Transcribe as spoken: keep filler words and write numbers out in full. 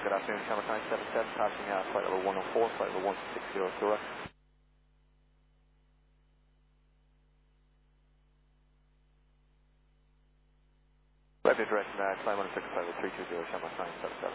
Good afternoon, Camera nine seven seven, passing out flight level one oh four, flight level one six zero, correct. Right, direct, uh, climb on six five three two zero, Camera nine seven seven.